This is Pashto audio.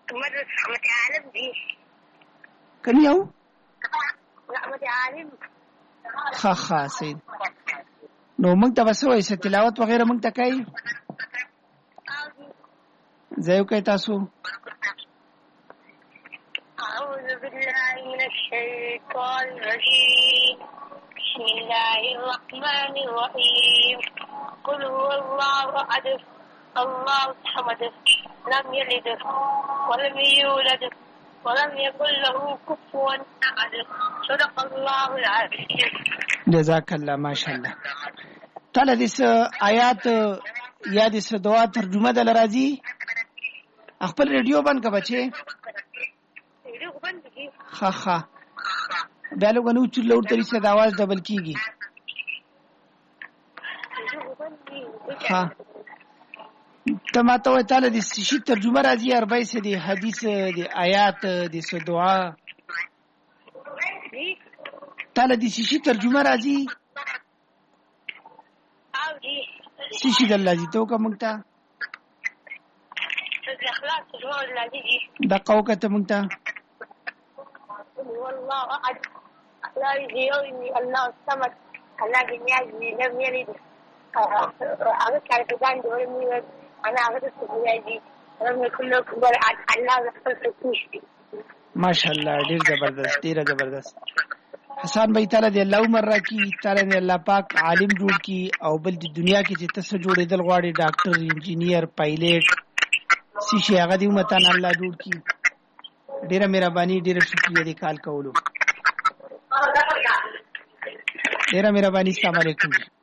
محمد عالم دی کوم یو محمد عالم ښه سید نو موږ ته بس وایي تلاوت وغیرہ موږ ته کوي زه یو کوي تاسو أعوذ بالله من الشيطان الرجيم بسم الله الرحمن الرحيم قل هو الله أحد الله الصمد لم يلد ولم يولد ولم يكن له كفوا أحد صدق الله العظيم جزاك الله ماشاءالله تعالی دې آیات یا دې دعا ترجمه دل راځي خپل ریډیو بند کا بچي ها بیا لوګنو چې لوړ ترې څه د आवाज ډبل کیږي ها ته ماته وای تعالی دې شي ترجمه راځي عربی سه دي حدیث دي آیات دي سه دعا تعالی دې شي ترجمه راځي شي د الله دې تو کوم ته دا قوکه ته مونږ ته والله أحد لا يجيوني الله الصمد الذي لم يلد أغسل على فدان ولم يولد أنا أغسل بيدي ولم يكن له كفوا أحد الله يغفر فتوشي ماشاءالله ډیر زبردست حسن بھائی تعالی دې الله عمر راکړي تعالی دې الله پاک عالم جوړ کړي او بل د دنیا کې چې تاسو جوړېدل غواړي ډاکټر انجینیر پایلټ سی شي هغه دې متان الله جوړ کړي ډیره مهرباني ډیره شکریہ دې کال کولو ډیره مهرباني السلام علیکم